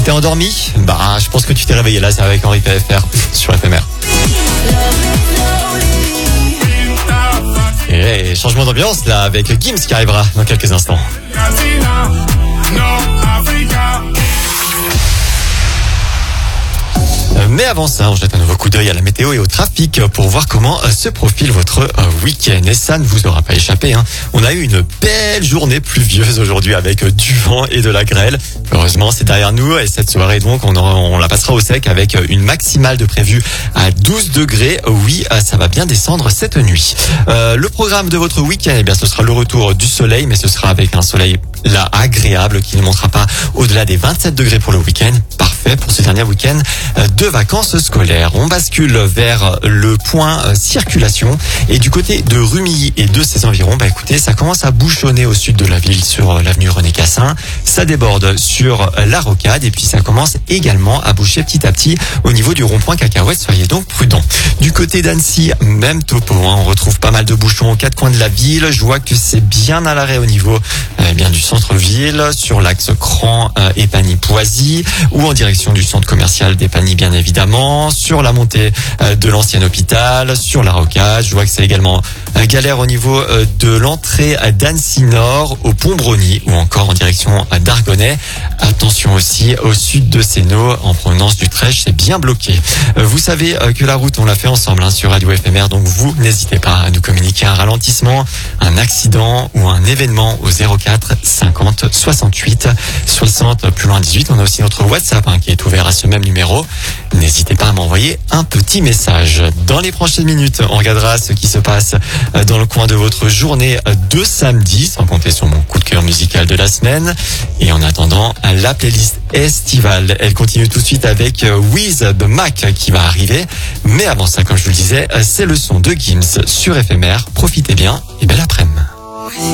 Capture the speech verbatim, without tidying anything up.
Tu t'es endormi? Bah, je pense que tu t'es réveillé là, c'est avec Henri P F R sur F M R. Et changement d'ambiance là avec Gims qui arrivera dans quelques instants. Mais avant ça, on jette un nouveau coup d'œil à la météo et au trafic pour voir comment se profile votre week-end. Et ça ne vous aura pas échappé, hein. On a eu une belle journée pluvieuse aujourd'hui avec du vent et de la grêle. Heureusement, c'est derrière nous et cette soirée, donc, on, aura, on la passera au sec avec une maximale de prévue à douze degrés. Oui, ça va bien descendre cette nuit. Euh, le programme de votre week-end, eh bien, ce sera le retour du soleil, mais ce sera avec un soleil là agréable qui ne montera pas au-delà des vingt-sept degrés pour le week-end. Parfait pour ce dernier week-end de vacances scolaires. On bascule vers le point euh, circulation et du côté de Rumilly et de ses environs, bah écoutez, ça commence à bouchonner au sud de la ville sur euh, l'avenue René Cassin. Ça déborde sur euh, la Rocade et puis ça commence également à boucher petit à petit au niveau du rond-point Cacahuète. Soyez donc prudents. Du côté d'Annecy, même topo, hein, on retrouve pas mal de bouchons aux quatre coins de la ville. Je vois que c'est bien à l'arrêt au niveau euh, bien du centre-ville, sur l'axe Cran euh, et Pagny-Poisy ou en direction du centre commercial des Pagny bien évidemment, sur la montée euh, de l'ancien hôpital, sur la Rocade. Je vois que c'est également euh, galère au niveau euh, de l'entrée d'Annecy Nord, au pont Brony ou encore en direction euh, d'Argonnet. Attention aussi au sud de Sénaux, en provenance du Trèche, c'est bien bloqué. Euh, vous savez euh, que la route, on l'a fait ensemble hein, sur Radio F M R, donc vous n'hésitez pas à nous communiquer un ralentissement, un accident ou un événement au zéro quatre cinquante soixante-huit soixante plus loin dix-huit. On a aussi notre WhatsApp hein, qui est ouvert à ce même numéro. N'hésitez pas à m'envoyer un petit message. Dans les prochaines minutes, on regardera ce qui se passe dans le coin de votre journée de samedi, sans compter sur mon coup de cœur musical de la semaine. Et en attendant, la playlist estivale, elle continue tout de suite avec Wiz the Mac qui va arriver. Mais avant ça, comme je vous le disais, c'est le son de Gims sur F M R. Profitez bien et belle après-midi.